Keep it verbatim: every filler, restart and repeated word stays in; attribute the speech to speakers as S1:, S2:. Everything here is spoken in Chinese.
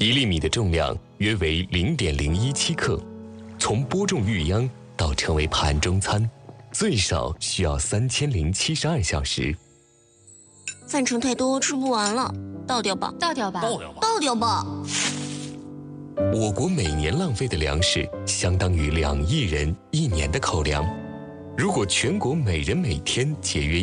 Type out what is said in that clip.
S1: 一粒米的重量约为零点零一七克，从播种育秧到成为盘中餐，最少需要三千零七十二小时。
S2: 饭盛太多，吃不完了，倒掉吧，
S3: 倒掉吧，
S4: 倒掉吧，
S2: 倒掉吧。
S1: 我国每年浪费的粮食相当于两亿人一年的口粮。如果全国每人每天节约